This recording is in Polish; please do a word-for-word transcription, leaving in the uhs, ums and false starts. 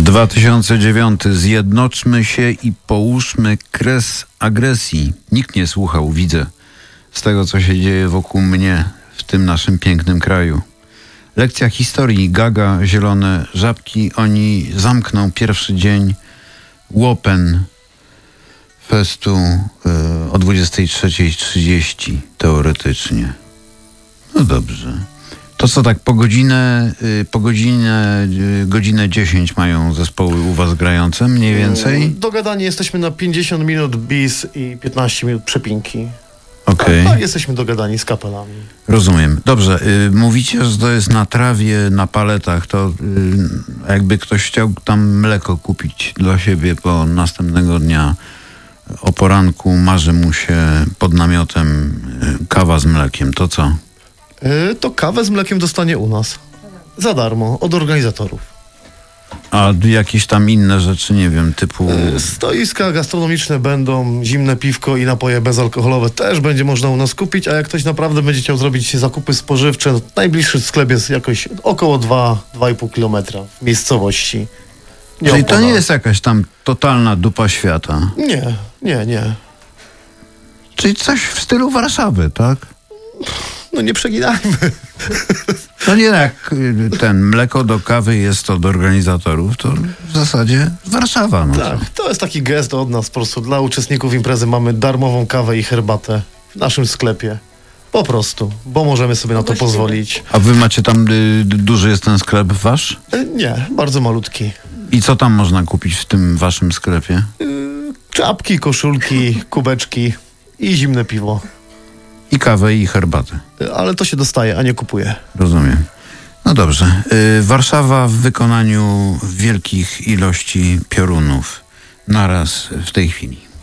dwa tysiące dziewiąty. Zjednoczmy się i połóżmy kres agresji. Nikt nie słuchał, widzę, z tego, co się dzieje wokół mnie w tym naszym pięknym kraju. Lekcja historii. Gaga, zielone żabki. Oni zamkną pierwszy dzień Łopen festu y, o dwudziestej trzeciej trzydzieści teoretycznie. No dobrze. To co, tak po godzinę, y, po godzinę, y, godzinę dziesięć mają zespoły u was grające mniej więcej? Dogadani jesteśmy na pięćdziesiąt minut bis i piętnaście minut przepinki. Okej. Tak, tak, jesteśmy dogadani z kapelami. Rozumiem. Dobrze, y, mówicie, że to jest na trawie, na paletach, to y, jakby ktoś chciał tam mleko kupić dla siebie, bo następnego dnia o poranku marzy mu się pod namiotem y, kawa z mlekiem, to co? Yy, to kawę z mlekiem dostanie u nas. Za darmo, od organizatorów. A jakieś tam inne rzeczy, nie wiem, typu... Yy, stoiska gastronomiczne będą, zimne piwko i napoje bezalkoholowe też będzie można u nas kupić, a jak ktoś naprawdę będzie chciał zrobić zakupy spożywcze, to najbliższy sklep jest jakoś około dwa do dwóch i pół kilometra w miejscowości. Nie Czyli to opodal. nie jest jakaś tam totalna dupa świata. Nie, nie, nie. Czyli coś w stylu Warszawy, tak? No nie przeginajmy. No nie jak y, ten mleko do kawy jest od organizatorów, to w zasadzie Warszawa. No Tak, to jest taki gest od nas po prostu. Dla uczestników imprezy mamy darmową kawę i herbatę w naszym sklepie. Po prostu, bo możemy sobie na to pozwolić. A wy macie tam, y, duży jest ten sklep wasz? E, Nie, bardzo malutki. I co tam można kupić w tym waszym sklepie? Yy, czapki, koszulki, kubeczki i zimne piwo. I kawę, i herbatę. E, Ale to się dostaje, a nie kupuje. Rozumiem. No dobrze. Y, Warszawa w wykonaniu wielkich ilości piorunów naraz w tej chwili.